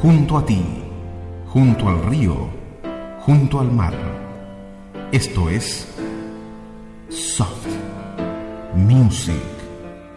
junto a ti, junto al río, junto al mar. Esto es Soft Music.